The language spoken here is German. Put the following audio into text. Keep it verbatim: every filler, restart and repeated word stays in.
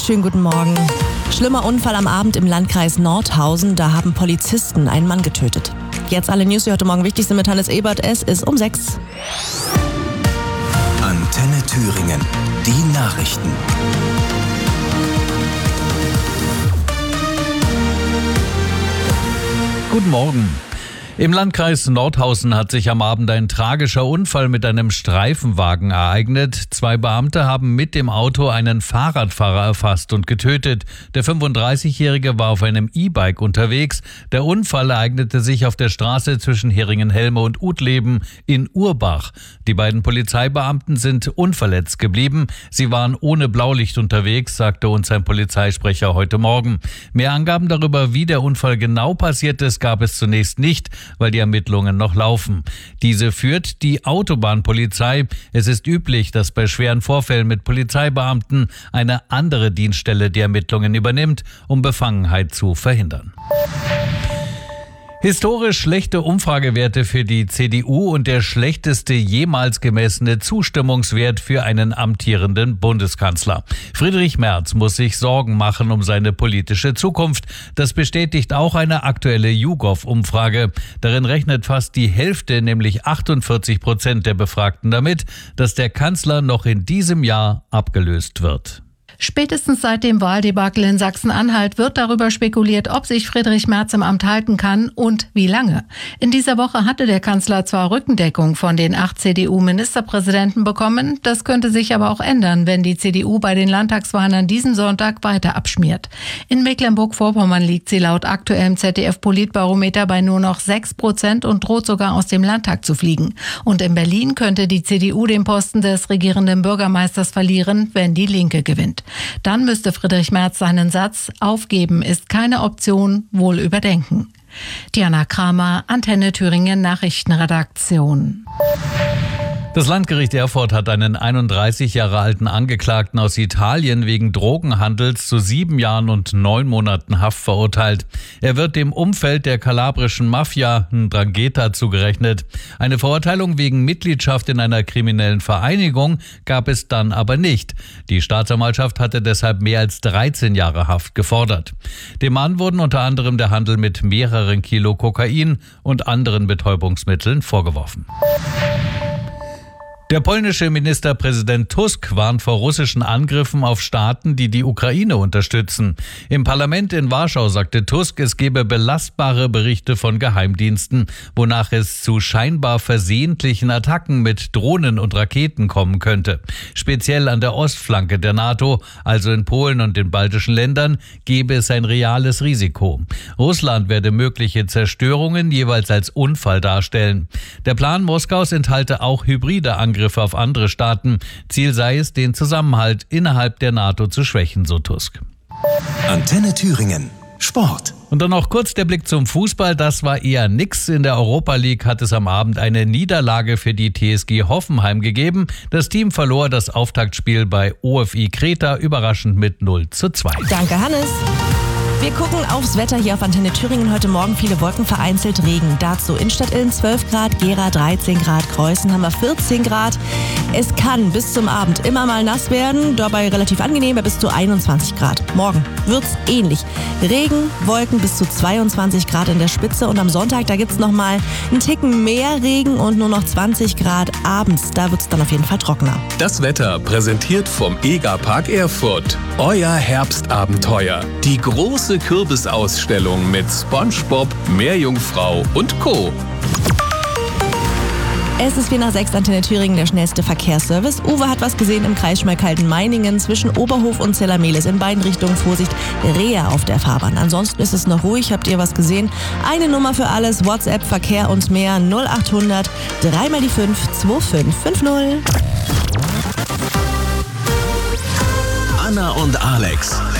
schönen guten Morgen. Schlimmer Unfall am Abend im Landkreis Nordhausen. Da haben Polizisten einen Mann getötet. Jetzt alle News, die heute Morgen wichtig sind mit Hannes Ebert. Es ist um sechs. Antenne Thüringen. Die Nachrichten. Guten Morgen. Im Landkreis Nordhausen hat sich am Abend ein tragischer Unfall mit einem Streifenwagen ereignet. Zwei Beamte haben mit dem Auto einen Fahrradfahrer erfasst und getötet. Der fünfunddreißigjährige war auf einem E-Bike unterwegs. Der Unfall ereignete sich auf der Straße zwischen Heringen-Helme und Utleben in Urbach. Die beiden Polizeibeamten sind unverletzt geblieben. Sie waren ohne Blaulicht unterwegs, sagte uns ein Polizeisprecher heute Morgen. Mehr Angaben darüber, wie der Unfall genau passiert ist, gab es zunächst nicht, weil die Ermittlungen noch laufen. Diese führt die Autobahnpolizei. Es ist üblich, dass bei schweren Vorfällen mit Polizeibeamten eine andere Dienststelle die Ermittlungen übernimmt, um Befangenheit zu verhindern. Historisch schlechte Umfragewerte für die C D U und der schlechteste jemals gemessene Zustimmungswert für einen amtierenden Bundeskanzler. Friedrich Merz muss sich Sorgen machen um seine politische Zukunft. Das bestätigt auch eine aktuelle YouGov-Umfrage. Darin rechnet fast die Hälfte, nämlich achtundvierzig Prozent der Befragten damit, dass der Kanzler noch in diesem Jahr abgelöst wird. Spätestens seit dem Wahldebakel in Sachsen-Anhalt wird darüber spekuliert, ob sich Friedrich Merz im Amt halten kann und wie lange. In dieser Woche hatte der Kanzler zwar Rückendeckung von den acht C D U-Ministerpräsidenten bekommen, das könnte sich aber auch ändern, wenn die C D U bei den Landtagswahlen an diesem Sonntag weiter abschmiert. In Mecklenburg-Vorpommern liegt sie laut aktuellem Z D F-Politbarometer bei nur noch sechs Prozent und droht sogar aus dem Landtag zu fliegen. Und in Berlin könnte die C D U den Posten des regierenden Bürgermeisters verlieren, wenn die Linke gewinnt. Dann müsste Friedrich Merz seinen Satz „Aufgeben ist keine Option" wohl überdenken. Diana Kramer, Antenne Thüringen Nachrichtenredaktion. Das Landgericht Erfurt hat einen einunddreißig Jahre alten Angeklagten aus Italien wegen Drogenhandels zu sieben Jahren und neun Monaten Haft verurteilt. Er wird dem Umfeld der kalabrischen Mafia Ndrangheta zugerechnet. Eine Verurteilung wegen Mitgliedschaft in einer kriminellen Vereinigung gab es dann aber nicht. Die Staatsanwaltschaft hatte deshalb mehr als dreizehn Jahre Haft gefordert. Dem Mann wurden unter anderem der Handel mit mehreren Kilo Kokain und anderen Betäubungsmitteln vorgeworfen. Der polnische Ministerpräsident Tusk warnt vor russischen Angriffen auf Staaten, die die Ukraine unterstützen. Im Parlament in Warschau sagte Tusk, es gebe belastbare Berichte von Geheimdiensten, wonach es zu scheinbar versehentlichen Attacken mit Drohnen und Raketen kommen könnte. Speziell an der Ostflanke der NATO, also in Polen und den baltischen Ländern, gebe es ein reales Risiko. Russland werde mögliche Zerstörungen jeweils als Unfall darstellen. Der Plan Moskaus enthalte auch hybride Angriffe auf andere Staaten. Ziel sei es, den Zusammenhalt innerhalb der NATO zu schwächen, so Tusk. Antenne Thüringen. Sport. Und dann noch kurz der Blick zum Fußball. Das war eher nix. In der Europa League hat es am Abend eine Niederlage für die T S G Hoffenheim gegeben. Das Team verlor das Auftaktspiel bei O F I Kreta überraschend mit null zu zwei. Danke, Hannes. Wir gucken aufs Wetter hier auf Antenne Thüringen. Heute Morgen viele Wolken, vereinzelt Regen. Dazu Innstadt-Ilm zwölf Grad, Gera dreizehn Grad, Kreußen haben wir vierzehn Grad. Es kann bis zum Abend immer mal nass werden, dabei relativ angenehm bei bis zu einundzwanzig Grad. Morgen wird's ähnlich. Regen, Wolken bis zu zweiundzwanzig Grad in der Spitze und am Sonntag, da gibt's noch mal einen Ticken mehr Regen und nur noch zwanzig Grad abends. Da wird's dann auf jeden Fall trockener. Das Wetter präsentiert vom Egerpark Erfurt. Euer Herbstabenteuer. Die große Kürbisausstellung mit SpongeBob, Meerjungfrau und Co. Es ist vier nach sechs, Antenne Thüringen, der schnellste Verkehrsservice. Uwe hat was gesehen im Kreis Schmalkalden-Meiningen zwischen Oberhof und Zellermelis. In beiden Richtungen Vorsicht, Reha auf der Fahrbahn. Ansonsten ist es noch ruhig. Habt ihr was gesehen? Eine Nummer für alles, WhatsApp, Verkehr und mehr, null achthundert, drei mal die fünf, zwei fünf fünf null. Anna und Alex